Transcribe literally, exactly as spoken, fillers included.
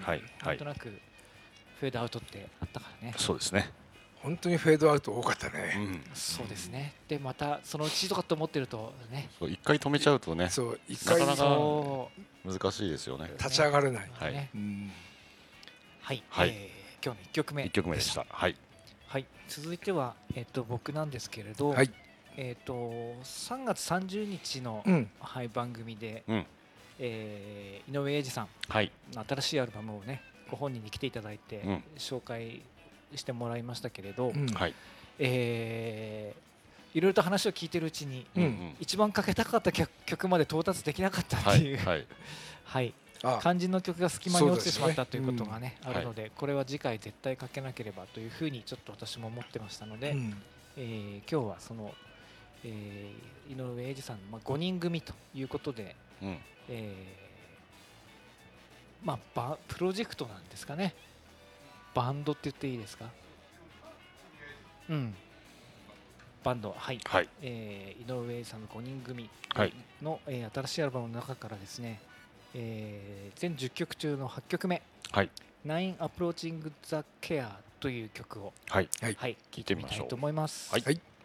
はいなんとなくフェードアウトってあったからね。 そうですね。 本当にフェードアウト多かったうね。 ん、 そうですね。でまたそのうちとかと思ってるとね、 そう一回止めちゃうとね、 そう一回なかなかそ難しいですよね。 立ち上がれない。 うね。 うんはい。 はいえー今日のいっきょくめ一曲目でした。はい。 はい。続いてはえっと僕なんですけれど、 はい。 えっとさんがつさんじゅうにちのうんはい番組で、 うん。 えー井上英二さんはい。 の新しいアルバムをねご本人に来ていただいてうん紹介してもらいましたけれど、 うんはい。 えーいろいろと話を聞いてるうちに、 うんうん一番かけたかった曲曲まで到達できなかったはっていう、 い。はい。 はい、 あ肝心の曲が隙間に落ちてしまったそうですねということがね、 うんあるので、これは次回絶対かけなければというふうにちょっと私も思ってましたので、 うんえー今日はその、えー井上英二さんの、まあ、ごにん組ということで、 うん。 えーまあ、バプロジェクトなんですかね、バンドって言っていいですか、うん、バンド、はい、 はい。 えー井上英二さんのごにん組はいの、えー新しいアルバムの中からですね、えー全じゅっきょく中のはちきょくめはい。 「Nine Approaching the Care」という曲を、 はい。 はい、聴いてみたいと思います。 はいはい